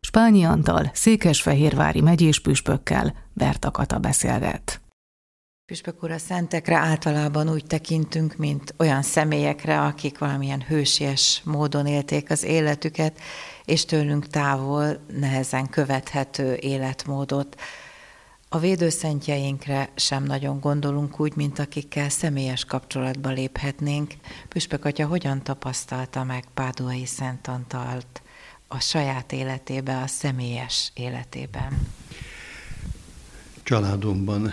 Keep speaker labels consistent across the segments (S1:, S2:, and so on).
S1: Spányi Antal, székesfehérvári megyés püspökkel Berta Kata beszélget.
S2: Püspök úr, a szentekre általában úgy tekintünk, mint olyan személyekre, akik valamilyen hősies módon élték az életüket, és tőlünk távol, nehezen követhető életmódot. A védőszentjeinkre sem nagyon gondolunk úgy, mint akikkel személyes kapcsolatba léphetnénk. Püspök atya hogyan tapasztalta meg Páduai Szent Antalt a saját életében, a személyes életében?
S3: Családomban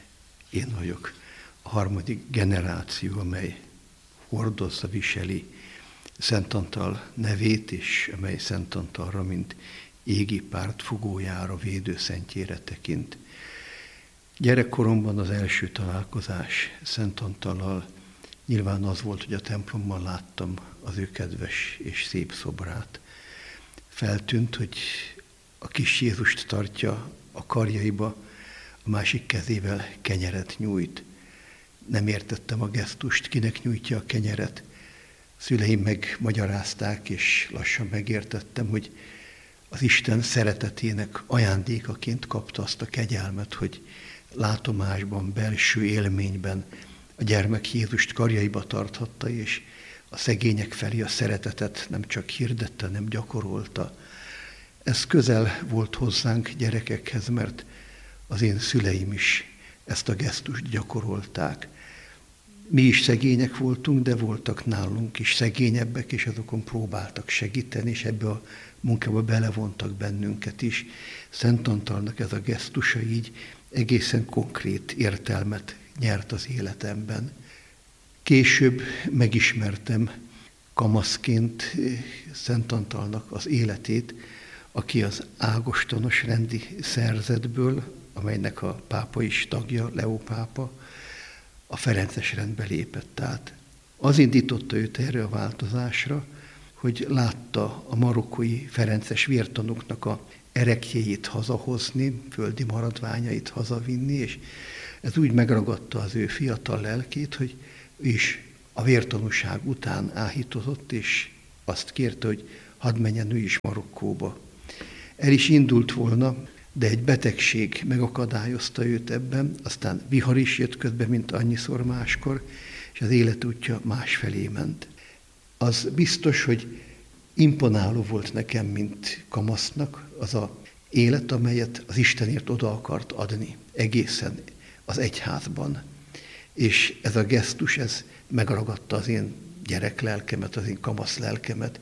S3: én vagyok a harmadik generáció, amely hordozza, viseli Szent Antal nevét, és amely Szent Antalra, mint égi pártfogójára, védőszentjére tekint. Gyerekkoromban az első találkozás Szent Antallal nyilván az volt, hogy a templomban láttam az ő kedves és szép szobrát. Feltűnt, hogy a kis Jézust tartja a karjaiba, a másik kezével kenyeret nyújt. Nem értettem a gesztust, kinek nyújtja a kenyeret. Szüleim megmagyarázták, és lassan megértettem, hogy az Isten szeretetének ajándékaként kapta azt a kegyelmet, hogy látomásban, belső élményben a gyermek Jézust karjaiba tarthatta, és a szegények felé a szeretetet nem csak hirdette, nem gyakorolta. Ez közel volt hozzánk gyerekekhez, mert az én szüleim is ezt a gesztust gyakorolták. Mi is szegények voltunk, de voltak nálunk is szegényebbek, és azokon próbáltak segíteni, és ebbe a munkába belevontak bennünket is. Szent Antalnak ez a gesztusa így egészen konkrét értelmet nyert az életemben. Később megismertem kamaszként Szent Antalnak az életét, aki az ágostonos rendi szerzetből, amelynek a pápa is tagja, Leó pápa, a ferences rendbe lépett át. Az indította őt erre a változásra, hogy látta a marokkói ferences vértanúknak a ereklyéit hazahozni, földi maradványait hazavinni, és ez úgy megragadta az ő fiatal lelkét, hogy ő is a vértanúság után áhítozott, és azt kérte, hogy hadd menjen ő is Marokkóba. El is indult volna, de egy betegség megakadályozta őt ebben, aztán vihar is jött közbe, mint annyiszor máskor, és az életútja másfelé ment. Az biztos, hogy imponáló volt nekem, mint kamasznak, az az élet, amelyet az Istenért oda akart adni, egészen az egyházban. És ez a gesztus, ez megragadta az én gyereklelkemet, az én kamasz lelkemet.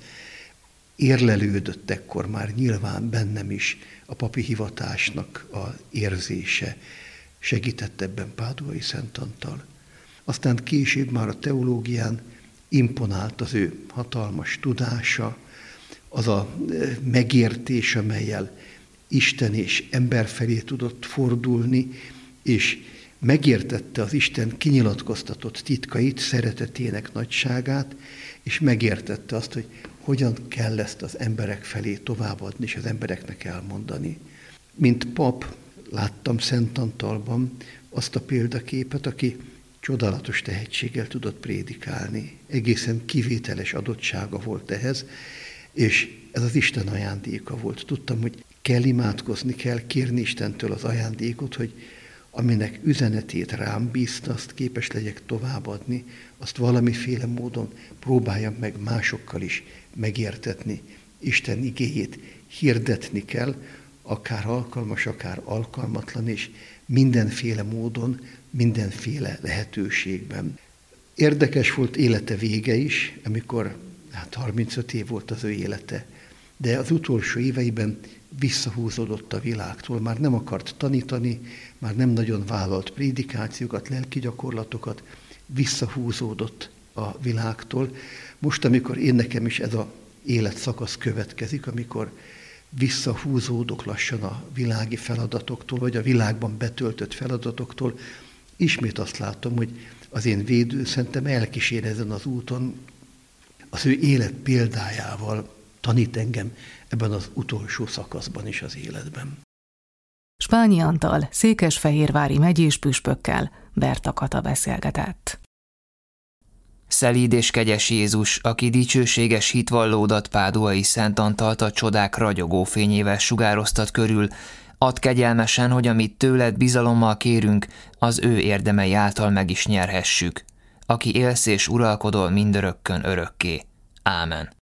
S3: Érlelődött ekkor már nyilván bennem is a papi hivatásnak az érzése. Segített ebben Páduai Szent Antal. Aztán később már a teológián imponált az ő hatalmas tudása, az a megértés, amellyel Isten és ember felé tudott fordulni, és megértette az Isten kinyilatkoztatott titkait, szeretetének nagyságát, és megértette azt, hogy hogyan kell ezt az emberek felé továbbadni, és az embereknek elmondani. Mint pap láttam Szent Antalban azt a példaképet, aki csodálatos tehetséggel tudott prédikálni. Egészen kivételes adottsága volt ehhez, és ez az Isten ajándéka volt. Tudtam, hogy kell imádkozni, kell kérni Istentől az ajándékot, hogy aminek üzenetét rám bízta, azt képes legyek továbbadni, azt valamiféle módon próbáljam meg másokkal is megértetni. Isten igéjét hirdetni kell, akár alkalmas, akár alkalmatlan, és mindenféle módon, mindenféle lehetőségben. Érdekes volt élete vége is, amikor 35 év volt az ő élete, de az utolsó éveiben visszahúzódott a világtól, már nem akart tanítani, már nem nagyon vállalt prédikációkat, lelki gyakorlatokat, visszahúzódott a világtól. Most, amikor én nekem is ez az életszakasz következik, amikor visszahúzódok lassan a világi feladatoktól, vagy a világban betöltött feladatoktól, ismét azt látom, hogy az én védőszentem elkísér ezen az úton, az ő élet példájával tanít engem ebben az utolsó szakaszban is az életben.
S1: Spányi Antal, székesfehérvári megyés püspökkel Berta Kata beszélgetett.
S4: Szelíd és kegyes Jézus, aki dicsőséges hitvallódat Páduai Szent Antalt a csodák ragyogó fényével sugároztat körül, add kegyelmesen, hogy amit tőled bizalommal kérünk, az ő érdemei által meg is nyerhessük, aki élsz és uralkodol mindörökkön örökké. Ámen.